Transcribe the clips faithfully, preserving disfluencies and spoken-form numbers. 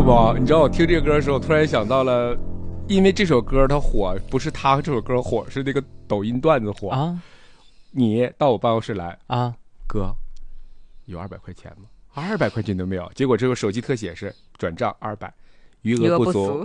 不？你知道我听这个歌的时候，突然想到了，因为这首歌它火，不是他这首歌火，是那个抖音段子火啊。 你到我办公室来啊， 哥，有二百块钱吗？二百块钱都没有。结果这个手机特写是转账二百，余额不足。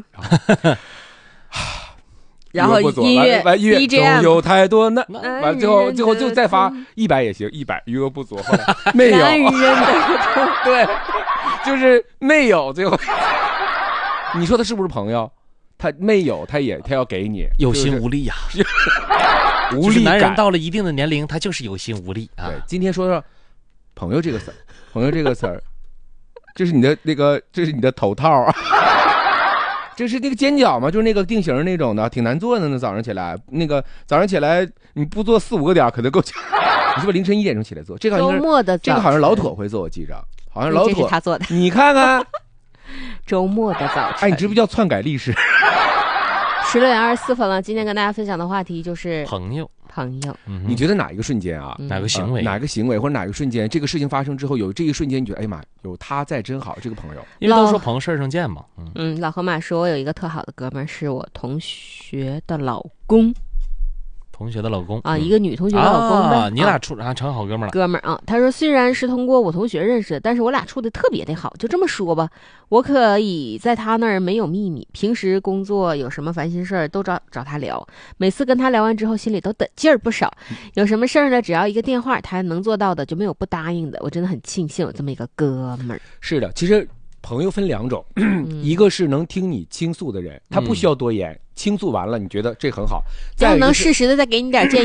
然后音乐完音乐 B G M 有太多那完最后最后就再发一百也行，一百余额不足，后来没有。对，就是没有。最后你说他是不是朋友？他没有，他也他要给你， 有心无力呀、啊， 无力感。 男人到了一定的年龄，他就是有心无力啊。 对，今天说说朋友这个词儿，朋友这个词儿，这是你的那个，这是你的头套。这是那个尖角嘛，就是那个定型那种的，挺难做的呢。早上起来，那个早上起来你不做四五个点可能够呛。你是不是凌晨一点钟起来做？这个周末的这个好像老妥会做，我记着，好像老妥这是他做的。 你看看， 周末的早晨。 哎，你知不知道篡改历史？ 十六点二十四分了，今天跟大家分享的话题就是朋友。 朋友， 嗯、你觉得哪一个瞬间啊？ 哪个行为、 呃？哪个行为或者哪个瞬间？这个事情发生之后，有这一瞬间，你觉得哎呀妈，有他在真好，这个朋友。 因为都说朋友事儿上见嘛。 嗯嗯，老河马说，我有一个特好的哥们儿，是我同学的老公。 同学的老公啊，嗯、一个女同学的老公呗。 啊，你俩处啊成好哥们儿了。 哥们儿啊，他说虽然是通过我同学认识的，但是我俩处的特别的好。就这么说吧，我可以在他那儿没有秘密，平时工作有什么烦心事儿都找找他聊。每次跟他聊完之后，心里都得劲儿不少。有什么事儿呢，只要一个电话，他能做到的就没有不答应的。我真的很庆幸有这么一个哥们儿。 是的，其实朋友分两种，一个是能听你倾诉的人，他不需要多言。嗯倾诉完了，你觉得这很好， 然后能适时的再给你点建